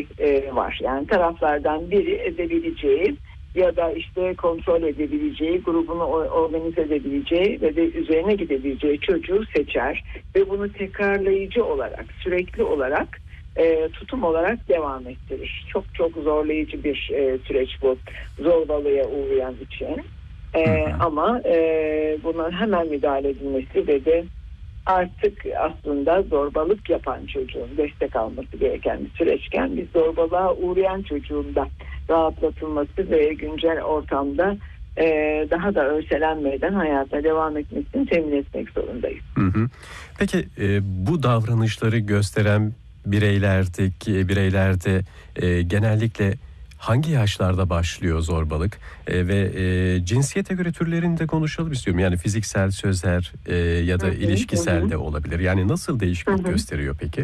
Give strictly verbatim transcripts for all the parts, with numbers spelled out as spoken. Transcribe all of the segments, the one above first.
şey e, var. Yani taraflardan biri edebileceği ya da işte kontrol edebileceği, grubunu organize edebileceği ve de üzerine gidebileceği çocuğu seçer ve bunu tekrarlayıcı olarak, sürekli olarak e, tutum olarak devam ettirir. Çok çok zorlayıcı bir e, süreç bu zorbalığa uğrayan için. E, ama e, buna hemen müdahale edilmesi ve de artık aslında zorbalık yapan çocuğun destek alması gereken bir süreçken biz zorbalığa uğrayan çocuğun da rahatlatılması ve güncel ortamda e, daha da örselenmeden hayata devam etmesini temin etmek zorundayız. Hı hı. Peki e, bu davranışları gösteren bireylerdeki bireylerde e, genellikle hangi yaşlarda başlıyor zorbalık e, ve e, cinsiyete göre türlerini de konuşalım istiyorum. Yani fiziksel, sözel e, ya da hı hı, ilişkisel hı. de olabilir. Yani nasıl değişiklik hı hı. gösteriyor peki?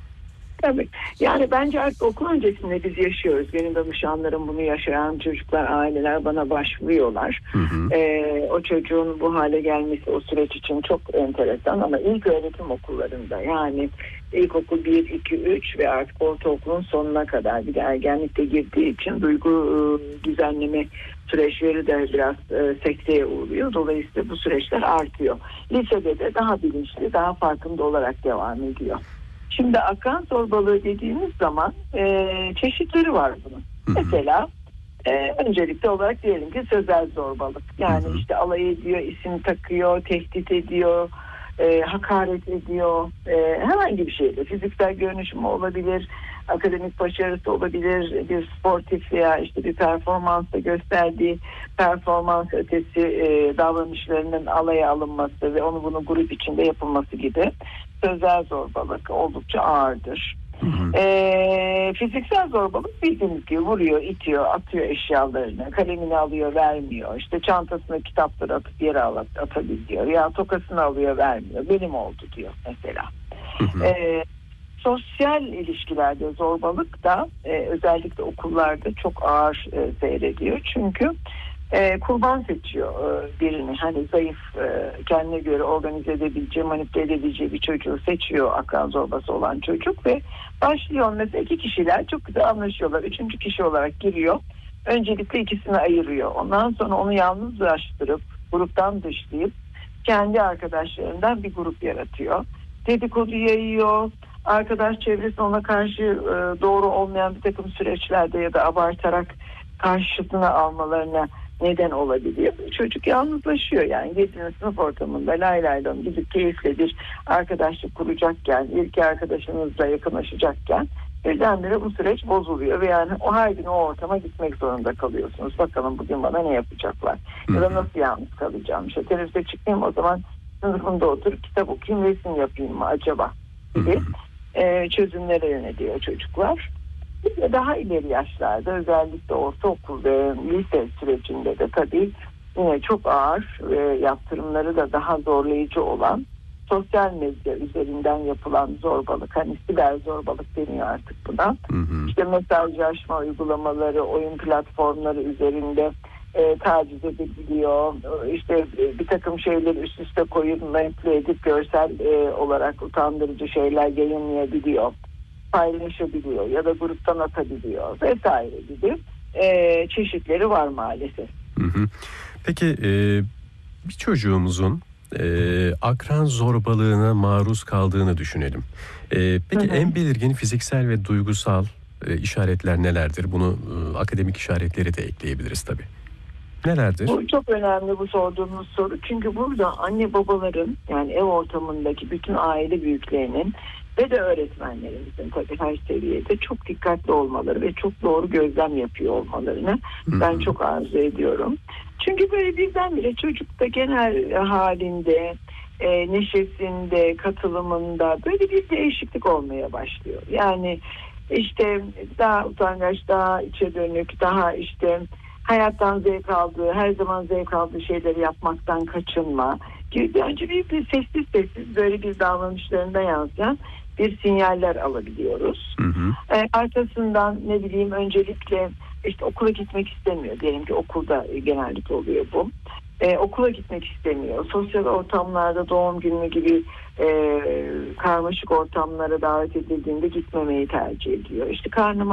Tabii. Yani bence artık okul öncesinde biz yaşıyoruz. Benim danışanlarım bunu yaşayan çocuklar, aileler bana başvuruyorlar. Hı hı. Ee, o çocuğun bu hale gelmesi o süreç için çok enteresan ama ilk öğretim okullarında yani ilkokul bir, iki, üç ve artık ortaokulun sonuna kadar bir de ergenlikte girdiği için duygu e, düzenleme süreçleri de biraz e, sekteye uğruyor. Dolayısıyla bu süreçler artıyor. Lisede de daha bilinçli, daha farkında olarak devam ediyor. Şimdi akran zorbalığı dediğimiz zaman e, çeşitleri var bunun. Hı hı. Mesela e, öncelikli olarak diyelim ki sözel zorbalık. Yani hı hı. işte alay ediyor, isim takıyor, tehdit ediyor, e, hakaret ediyor. E, herhangi bir şeyde fiziksel görünüşüm olabilir, akademik başarısı olabilir, bir sportif veya işte bir performansta gösterdiği performans ötesi e, davranışlarının alaya alınması ve onu bunu grup içinde yapılması gibi sözel zorbalık oldukça ağırdır. Hı hı. E, fiziksel zorbalık bildiğiniz gibi vuruyor, itiyor, atıyor eşyalarını, kalemini alıyor, vermiyor. İşte çantasına kitapları atıp yere atabiliyor ya tokasını alıyor, vermiyor. Benim oldu diyor mesela. Hı hı. E, sosyal ilişkilerde zorbalık da e, özellikle okullarda çok ağır e, seyrediyor. Çünkü e, kurban seçiyor e, birini. Hani zayıf, e, kendine göre organize edebileceği, manipüle edebileceği bir çocuğu seçiyor, akran zorbası olan çocuk ve başlıyor. Mesela iki kişiler çok güzel anlaşıyorlar. Üçüncü kişi olarak giriyor. Öncelikle ikisini ayırıyor. Ondan sonra onu yalnızlaştırıp, gruptan dışlayıp kendi arkadaşlarından bir grup yaratıyor. Dedikodu yayıyor. Arkadaş çevresi ona karşı e, doğru olmayan bir takım süreçlerde ya da abartarak karşısına almalarına neden olabiliyor. Çocuk yalnızlaşıyor yani yedinci sınıf ortamında lay lay lom gidip keyifle bir arkadaşlık kuracakken, ilk arkadaşınızla yakınlaşacakken birdenbire bu süreç bozuluyor ve yani o her gün o ortama gitmek zorunda kalıyorsunuz. Bakalım bugün bana ne yapacaklar ya da nasıl yalnız kalacağım. İşte teneffüse çıkayım o zaman sınıfımda oturup kitap okuyayım, resim yapayım mı acaba gibi e, çözümlere yöneliyor çocuklar. Daha ileri yaşlarda özellikle ortaokul ve lise sürecinde de tabii yine çok ağır ve yaptırımları da daha zorlayıcı olan sosyal medya üzerinden yapılan zorbalık, hani siber zorbalık deniyor artık buna. Hı hı. İşte mesajlaşma uygulamaları, oyun platformları üzerinde e, taciz edebiliyor. İşte e, bir takım şeyleri üst üste koyup manipüle edip görsel e, olarak utandırıcı şeyler yayınlayabiliyor, paylaşabiliyor ya da gruptan atabiliyor vesaire gibi e, çeşitleri var maalesef. Hı hı. Peki e, bir çocuğumuzun e, akran zorbalığına maruz kaldığını düşünelim. E, peki hı hı. en belirgin fiziksel ve duygusal e, işaretler nelerdir? Bunu e, akademik işaretleri de ekleyebiliriz tabii. Nelerdir? Bu çok önemli bu sorduğunuz soru. Çünkü burada anne babaların yani ev ortamındaki bütün aile büyüklerinin ve de öğretmenlerimizin tabii her seviyede çok dikkatli olmaları ve çok doğru gözlem yapıyor olmalarını Hı-hı. ben çok arzu ediyorum. Çünkü böyle birdenbire çocukta genel halinde, e, neşesinde, katılımında böyle bir değişiklik olmaya başlıyor. Yani işte daha utangaç, daha içe dönük, daha işte hayattan zevk aldığı, her zaman zevk aldığı şeyleri yapmaktan kaçınma gibi önce bir, bir sessiz sessiz böyle bir davranışlarında yansıyan bir sinyaller alabiliyoruz. Hı hı. E, arkasından ne bileyim öncelikle işte okula gitmek istemiyor. Diyelim ki okulda genellikle oluyor bu. E, okula gitmek istemiyor. Sosyal ortamlarda doğum günü gibi e, karmaşık ortamlara davet edildiğinde gitmemeyi tercih ediyor. İşte karnım